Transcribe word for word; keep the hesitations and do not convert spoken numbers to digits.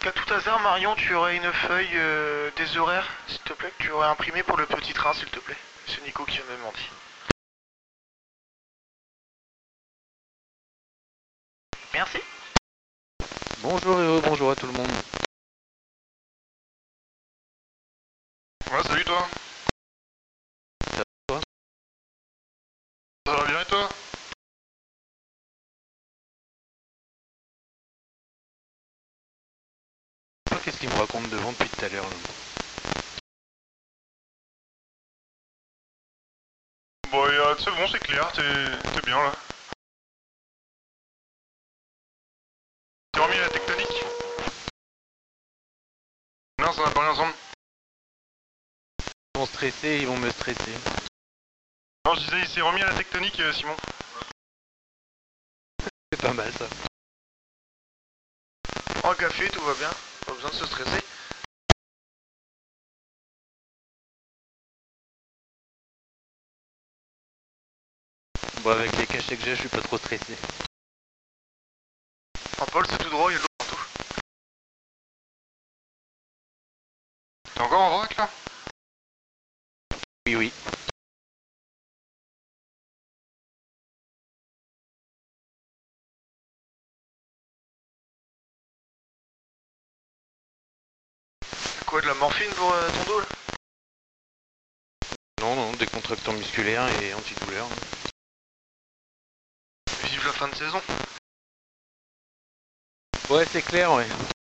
Qu'à tout hasard, Marion, tu aurais une feuille euh, des horaires, s'il te plaît, que tu aurais imprimé pour le petit train, s'il te plaît. C'est Nico qui me demande. Merci. Bonjour et bonjour à tout le monde. Ouais, salut toi. Ça va toi? Ça va bien et toi? Qu'est-ce qu'il me raconte devant depuis tout à l'heure là? Bon, euh, c'est bon, c'est clair, t'es bien là. T'es remis à la tectonique? Non, ça n'a pas rien ensemble. Ils vont stresser, ils vont me stresser. Non, je disais, il s'est remis à la tectonique, euh, Simon. C'est pas mal ça. Prends un café, tout va bien. Pas besoin de se stresser. Bon, avec les cachets que j'ai, je suis pas trop stressé. En Paul, c'est tout droit, il y a de l'eau partout. T'es encore en vrac là? Oui, oui. Quoi, de la morphine pour euh, ton dos là? Non, non, décontractant musculaire et antidouleur. Vive la fin de saison. Ouais, c'est clair, ouais.